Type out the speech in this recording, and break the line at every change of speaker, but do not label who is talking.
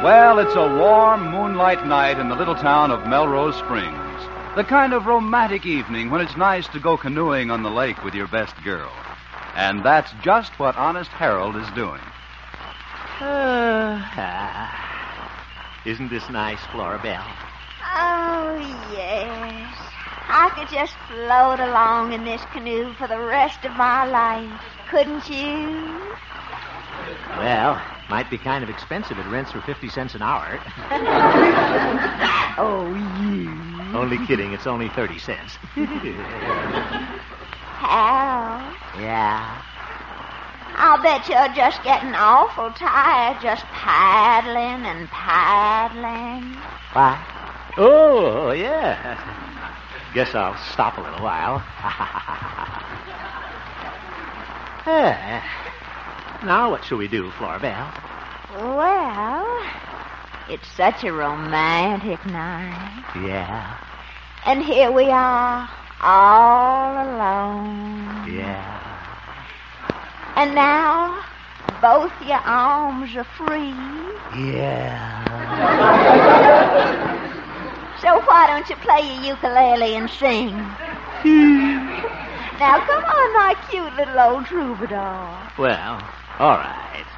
Well, it's a warm moonlight night in the little town of Melrose Springs. The kind of romantic evening when it's nice to go canoeing on the lake with your best girl. And that's just what Honest Harold is doing.
Isn't this nice, Flora Belle?
Oh, yes. I could just float along in this canoe for the rest of my life. Couldn't you?
Well, might be kind of expensive. It rents for 50 cents an hour.
Oh, you.
Only kidding. It's only 30 cents.
Hal,
Yeah.
I'll bet you're just getting awful tired just paddling and paddling.
What? Oh, yeah. Guess I'll stop a little while. Now, what shall we do, Flora Belle?
Well, it's such a romantic night.
Yeah.
And here we are, all alone.
Yeah.
And now, both your arms are free.
Yeah.
So why don't you play your ukulele and sing? Now, come on, my cute little old troubadour.
Well, all right.